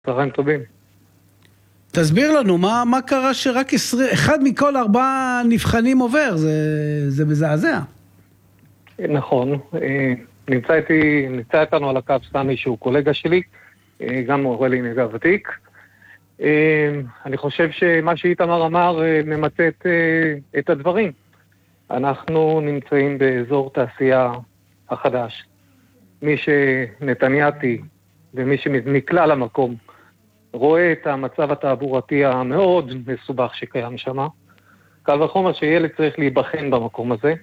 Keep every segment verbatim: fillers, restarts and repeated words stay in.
צהריים טובים. תסביר לנו, מה, מה קרה שרק עשרים, אחד מכל ארבעה נבחנים עובר? זה, זה מזעזע. נכון, נמצא איתי, נמצא איתנו על הקו סמי שהוא קולגה שלי, גם מורה לנהיגה ותיק. אני חושב שמה שאיתמר אמר ממצא את, את הדברים. אנחנו נמצאים באזור תעשייה החדש. מי שנתנייתי ומי שנקלע למקום רואה את המצב התעבורתי המאוד מסובך שקיים שם. קל וחומר שילד צריך להיבחן במקום הזה.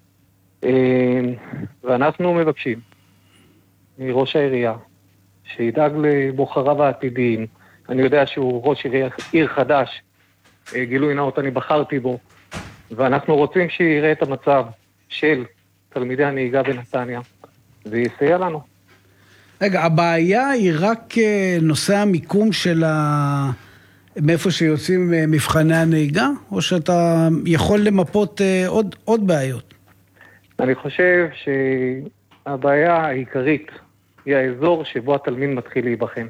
ואנחנו מבקשים מראש העירייה שידאג לבוחריו העתידיים. אני יודע שהוא ראש עיר, עיר חדש, גילוי נאות אני בחרתי בו, ואנחנו רוצים שיראה את המצב של תלמידי הנהיגה בנתניה ויסייע לנו. רגע, הבעיה היא רק נושא המיקום של ה... מאיפה שיוצאים מבחני הנהיגה, או שאתה יכול למפות עוד, עוד בעיות? אני חושב שהבעיה העיקרית היא האזור שבו התלמיד מתחיל להיבחן.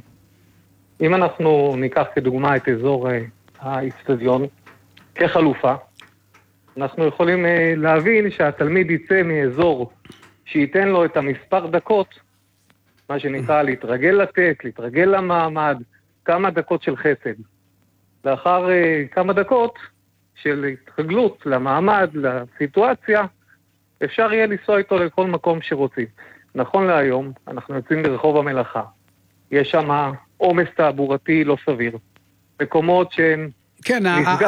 אם אנחנו ניקח כדוגמה את אזור האצטדיון כחלופה, אנחנו יכולים להבין שהתלמיד יצא מאזור שייתן לו את המספר דקות, מה שנקרא להתרגל לתת, להתרגל למעמד, כמה דקות של חסד. לאחר uh, כמה דקות של התרגלות למעמד, לסיטואציה, אפשר יהיה לנסוע איתו לכל מקום שרוצים. נכון להיום, אנחנו יוצאים ברחוב המלאכה. יש שם עומס תעבורתי לא סביר. מקומות שהם... כן,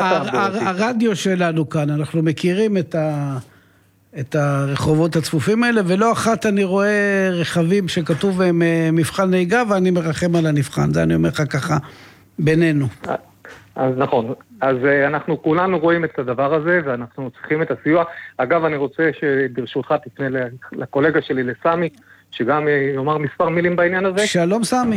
הרדיו שלנו כאן, אנחנו מכירים את ה... את הרחובות הצפופים האלה, ולא אחת אני רואה רכבים שכתוב בהם מבחן נהיגה, ואני מרחם על הנבחן. זה אני אומר לך ככה, בינינו. אז נכון. אז אנחנו כולנו רואים את הדבר הזה, ואנחנו צריכים את הסיוע. אגב, אני רוצה שברשותך תפנה לקולגה שלי, לסמי, שגם יאמר מספר מילים בעניין הזה. שלום סמי.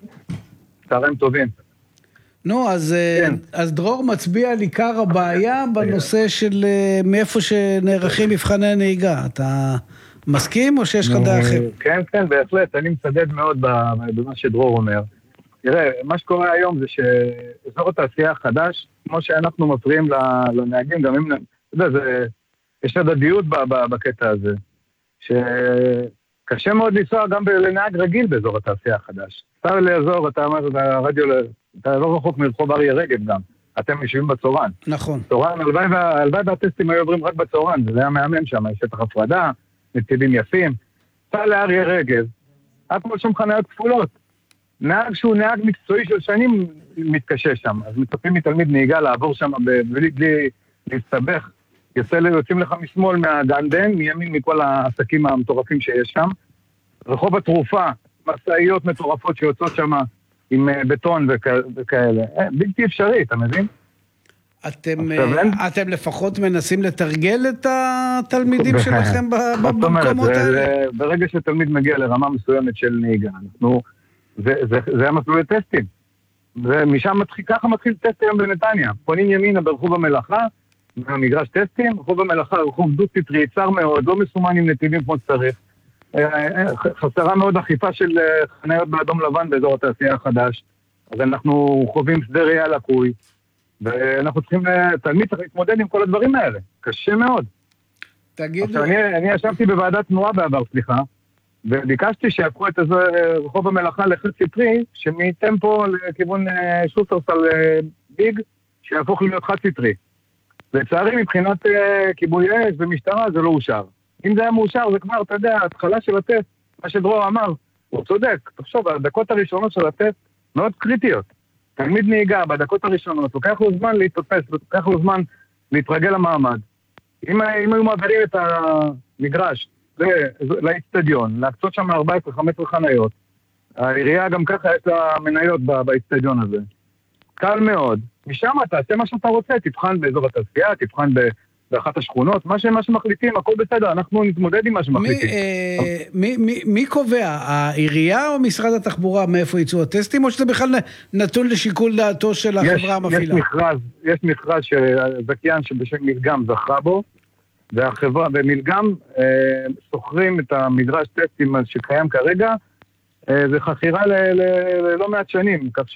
צהריים טובים. נו, אז, כן. אז דרור מצביע על עיקר הבעיה בנושא של מאיפה שנערכים מבחני הנהיגה. אתה מסכים או שיש לך דעה אחרת? כן, כן, בהחלט. אני מצדד מאוד במה שדרור אומר. תראה, מה שקורה היום זה שאזור התעשייה החדש, כמו שאנחנו מפריעים לנהגים, גם אם, אתה יודע, זה, יש הדדיות בקטע הזה, שקשה מאוד לנסוע גם לנהג רגיל באזור התעשייה החדש. אתה לאזור, אתה אומר, הרדיו, אתה לא רחוק מרחוב אריה רגב גם, אתם יושבים בצורן. נכון. צורן, הלוואי והטסטים היו עוברים רק בצורן, זה היה מאמן שם, יש שטח הפרדה, נתיבים יפים. אתה לאריה רגב, הכל שם חניות כפולות. נהג שהוא נהג מקצועי של שנים מתקשה שם, אז מצפים מתלמיד נהיגה לעבור שם בלי, בלי להסתבך. יוצאים לך משמאל מהגנדן, מימין מכל העסקים המטורפים שיש שם. רחוב התרופה, מסעיות מטורפות שיוצאות שם עם בטון וכאלה. בלתי אפשרי, אתה מבין? אתם, אתם לפחות מנסים לתרגל את התלמידים שלכם במקומות האלה? ברגע שתלמיד מגיע לרמה מסוימת של נהיגה, אנחנו... זה, זה, זה המסלול לטסטים. ומשם מתחיל, ככה מתחיל טסט היום בנתניה. פונים ימינה ברחוב המלאכה, במגרש טסטים, רחוב המלאכה, רחוב דו-סטרי, צר מאוד, לא מסומן עם נתיבים כמו שצריך. חסרה מאוד אכיפה של חניות באדום לבן באזור התעשייה החדש. אז אנחנו חווים שדה ראייה לקוי, ואנחנו צריכים, תלמיד צריך להתמודד עם כל הדברים האלה. קשה מאוד. תגידו... עכשיו, אני, אני ישבתי בוועדת תנועה בעבר, סליחה, וביקשתי שיעקרו את רחוב המלאכה לחץ סטרי, שמטמפו לכיוון שוסטרסל ביג, שיהפוך להיות חד סטרי. לצערי, מבחינת כיבוי אש ומשטרה, זה לא אושר. אם זה היה מאושר, זה כבר, אתה יודע, התחלה של הטסט, מה שדרור אמר, הוא צודק. תחשוב, הדקות הראשונות של הטסט מאוד קריטיות. תלמיד נהיגה, בדקות הראשונות, לוקח לו זמן להתאפס, לוקח לו זמן להתרגל למעמד. אם, אם היו מעבירים את המגרש, לאצטדיון, להקצות שם ארבע עשרה חמש עשרה חניות. העירייה גם ככה יש לה מניות באצטדיון הזה. קל מאוד. משם אתה עושה מה שאתה רוצה, תבחן באזור התעשייה, תבחן באחת השכונות, מה שמה שמחליטים, הכל בסדר, אנחנו נתמודד עם מה שמחליטים. מי, מי, מי קובע? העירייה או משרד התחבורה מאיפה יצאו הטסטים, או שזה בכלל נתון לשיקול דעתו של החברה המפעילה? יש מכרז, יש מכרז שזכיין שבשם מלגם זכה בו, והחברה, ומלגם אה, סוחרים את המדרש טסטים שקיים כרגע, זה חכירה ללא מעט שנים, כך